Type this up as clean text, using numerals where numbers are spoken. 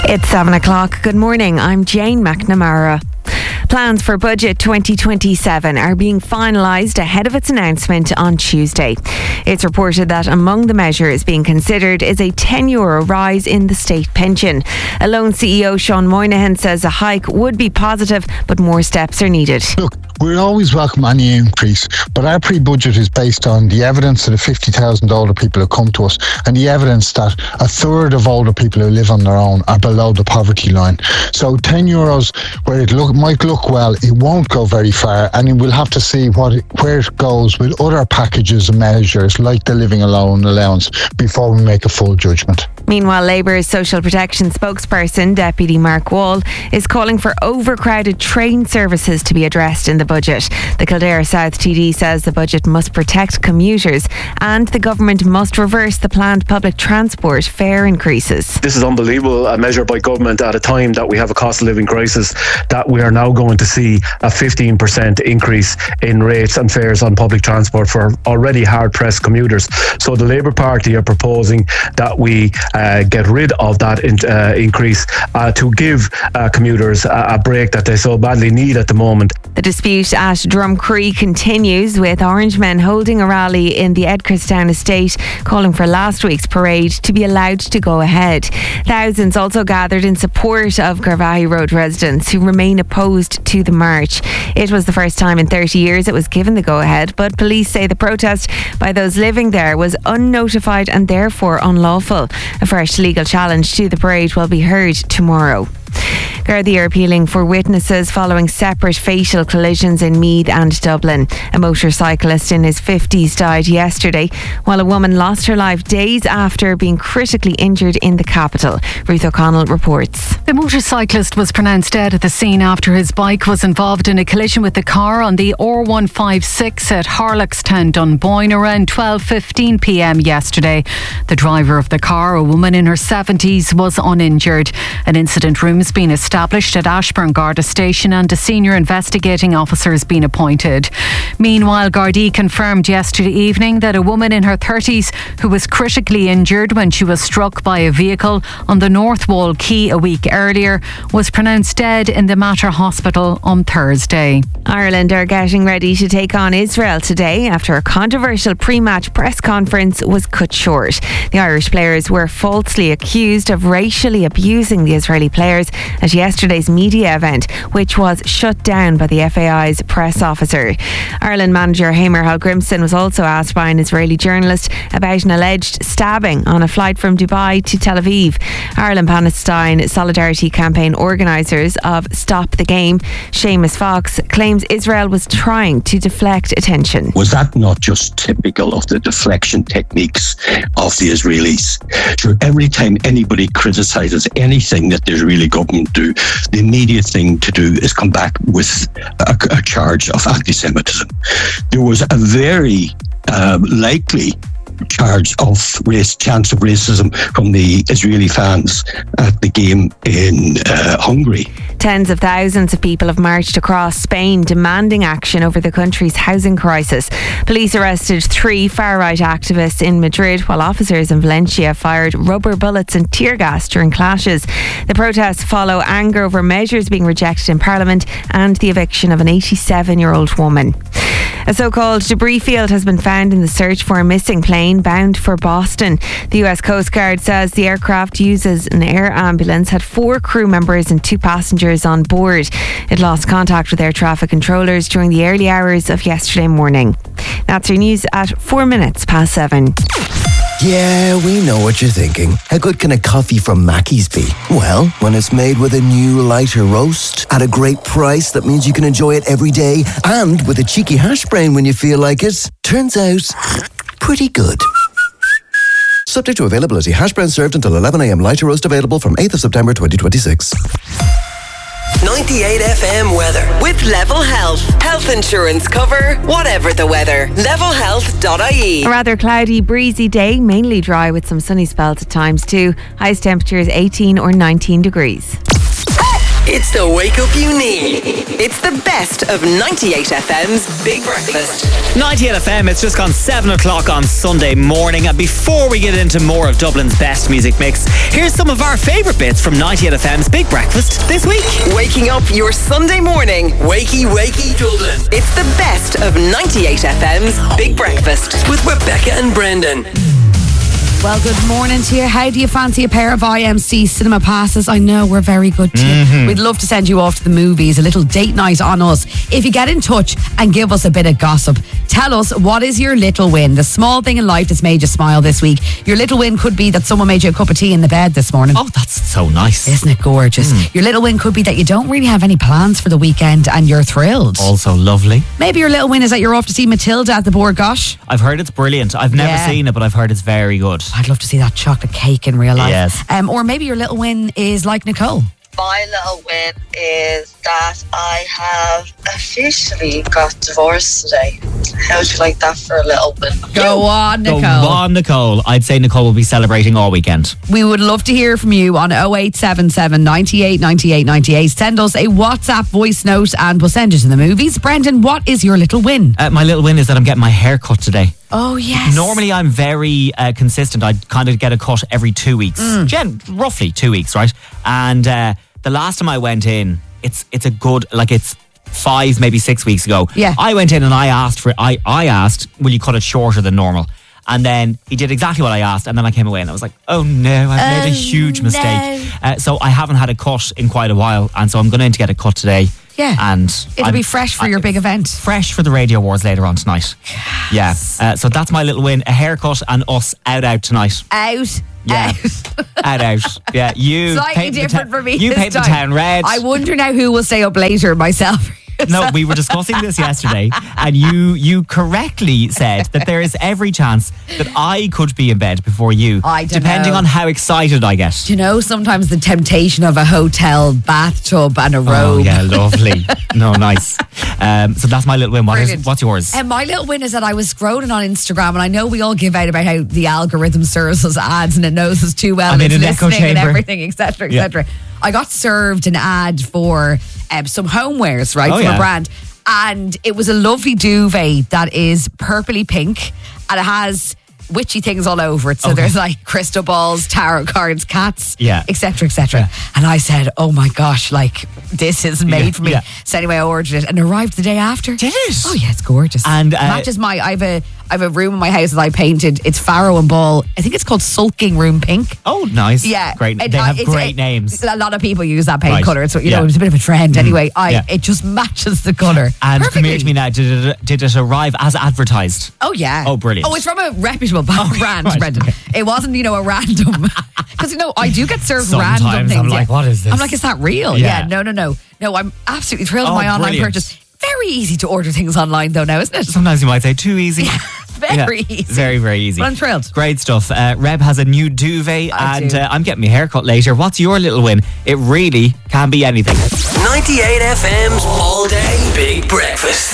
It's 7 o'clock. Good morning. I'm Jane McNamara. Plans for Budget 2027 are being finalised ahead of its announcement on Tuesday. It's reported that among the measures being considered is a €10 rise in the state pension. Alone CEO Sean Moynihan says a hike would be positive, but more steps are needed. Look, we'll always welcome any increase, but our pre-budget is based on the evidence of the 50,000 older people who come to us and the evidence that a third of older people who live on their own are below the poverty line. So €10, where it might look well, it won't go very far, and we'll have to see where it goes with other packages and measures like the living alone allowance before we make a full judgment. Meanwhile, Labour's social protection spokesperson, Deputy Mark Wall, is calling for overcrowded train services to be addressed in the budget. The Kildare South TD says the budget must protect commuters and the government must reverse the planned public transport fare increases. This is unbelievable, a measure by government at a time that we have a cost of living crisis, that we are now going to see a 15% increase in rates and fares on public transport for already hard-pressed commuters. So the Labour Party are proposing that we get rid of that increase to give commuters a break that they so badly need at the moment. The dispute at Drumcree continues, with Orangemen holding a rally in the Edgarstown estate calling for last week's parade to be allowed to go ahead. Thousands also gathered in support of Garvaghey Road residents who remain opposed to the march. It was the first time in 30 years it was given the go-ahead, but police say the protest by those living there was unnotified and therefore unlawful. A fresh legal challenge to the parade will be heard tomorrow. Gardaí are appealing for witnesses following separate fatal collisions in Meath and Dublin. A motorcyclist in his 50s died yesterday, while a woman lost her life days after being critically injured in the capital. Ruth O'Connell reports. The motorcyclist was pronounced dead at the scene after his bike was involved in a collision with the car on the R156 at Harlockstown, Dunboyne, around 12:15 p.m. yesterday. The driver of the car, a woman in her 70s, was uninjured. An incident room has been established at Ashbourne Garda Station and a senior investigating officer has been appointed. Meanwhile, Gardaí confirmed yesterday evening that a woman in her 30s who was critically injured when she was struck by a vehicle on the North Wall Quay a week earlier was pronounced dead in the Mater Hospital on Thursday. Ireland are getting ready to take on Israel today after a controversial pre-match press conference was cut short. The Irish players were falsely accused of racially abusing the Israeli players at yesterday's media event, which was shut down by the FAI's press officer. Ireland manager Hamer Hallgrimsson was also asked by an Israeli journalist about an alleged stabbing on a flight from Dubai to Tel Aviv. Ireland-Palestine Solidarity Campaign organisers of Stop the Game, Seamus Fox, claims Israel was trying to deflect attention. Was that not just typical of the deflection techniques of the Israelis? Sure, every time anybody criticises anything that the Israeli government do, the immediate thing to do is come back with a charge of anti-Semitism. There was a very likely charge of chance of racism from the Israeli fans at the game in Hungary. Tens of thousands of people have marched across Spain demanding action over the country's housing crisis. Police arrested 3 far-right activists in Madrid, while officers in Valencia fired rubber bullets and tear gas during clashes. The protests follow anger over measures being rejected in Parliament and the eviction of an 87-year-old woman. A so-called debris field has been found in the search for a missing plane bound for Boston. The US Coast Guard says the aircraft, uses an air ambulance, had 4 crew members and 2 passengers on board. It lost contact with air traffic controllers during the early hours of yesterday morning. That's your news at 7:04. Yeah, we know what you're thinking. How good can a coffee from Mackey's be? Well, when it's made with a new lighter roast at a great price that means you can enjoy it every day, and with a cheeky hash brown when you feel like it, turns out pretty good. Subject to availability. Hash brown served until 11 a.m. Lighter roast available from 8th of September 2026. 98 FM weather with Level Health. Health insurance cover, whatever the weather. levelhealth.ie. A rather cloudy, breezy day, mainly dry with some sunny spells at times too. Highest temperatures 18 or 19 degrees. It's the wake up you need. It's the best of 98 FM's Big Breakfast. 98 FM, it's just gone 7 o'clock on Sunday morning. And before we get into more of Dublin's best music mix, here's some of our favourite bits from 98 FM's Big Breakfast this week. Waking up your Sunday morning. Wakey Dublin. It's the best of 98 FM's Big Breakfast with Rebecca and Brendan. Well, good morning to you. How do you fancy a pair of IMC cinema passes? I know we're very good to you. We'd love to send you off to the movies, a little date night on us. If you get in touch and give us a bit of gossip, tell us what is your little win, the small thing in life that's made you smile this week. Your little win could be that someone made you a cup of tea in the bed this morning. Oh, that's so nice. Isn't it gorgeous? Your little win could be that you don't really have any plans for the weekend and you're thrilled. Also lovely. Maybe your little win is that you're off to see Matilda at the Bord Gosh. I've heard it's brilliant. I've never seen it, but I've heard it's very good. I'd love to see that chocolate cake in real life. Yes. Or maybe your little win is like Nicole. My little win is that I have officially got divorced today. How would you like that for a little win? Go on, Nicole. Go on, Nicole. I'd say Nicole will be celebrating all weekend. We would love to hear from you on 0877 98 98 98. Send us a WhatsApp voice note and we'll send you to the movies. Brendan, what is your little win? My little win is that I'm getting my hair cut today. Oh, yes. Normally, I'm very consistent. I kind of get a cut every 2 weeks. Roughly 2 weeks, right? And the last time I went in, it's a good, like it's 5, maybe 6 weeks ago. Yeah. I went in and I asked, will you cut it shorter than normal? And then he did exactly what I asked. And then I came away and I was like, oh no, I've made a huge mistake. So I haven't had a cut in quite a while. And so I'm going in to get a cut today. Yeah. And it'll be fresh for your big event. Fresh for the Radio Awards later on tonight. Yes. Yeah. So that's my little win. A haircut and us out tonight. Out. Yeah. out. Yeah. You slightly different for me. You paint the town red. I wonder now who will stay up later, myself. No, we were discussing this yesterday, and you correctly said that there is every chance that I could be in bed before you, depending on how excited I get. Do you know, sometimes the temptation of a hotel bathtub and a robe. Oh, yeah, lovely. No, nice. So that's my little win. What's yours? My little win is that I was scrolling on Instagram, and I know we all give out about how the algorithm serves us ads and it knows us too well. I'm and in it's an echo listening chamber. and everything, etc., etc. I got served an ad for some homewares, right, from a brand. And it was a lovely duvet that is purpley pink and it has witchy things all over it. So there's like crystal balls, tarot cards, cats, etc., etc. Yeah. And I said, oh my gosh, like this is made for me. Yeah. So anyway, I ordered it and it arrived the day after. Did it? Oh yeah, it's gorgeous. And matches my, I have a room in my house that I painted. It's Farrow and Ball. I think it's called Sulking Room Pink. Oh, nice. Yeah. Great. They have great names. A lot of people use that paint colour. So, you know, it's a bit of a trend. Anyway, it just matches the colour. And come here to me now, did it arrive as advertised? Oh, yeah. Oh, brilliant. Oh, it's from a reputable brand, Brendan. Okay. It wasn't, a random. Because, I do get served sometimes random things. I'm like, what is this? I'm like, is that real? Yeah. No, I'm absolutely thrilled with my online purchase. Very easy to order things online, though, now, isn't it? Sometimes you might say too easy. Very easy. Very, very easy. But I'm thrilled. Great stuff. Reb has a new duvet and I'm getting my haircut later. What's your little win? It really can be anything. 98 FM's All Day Big Breakfast.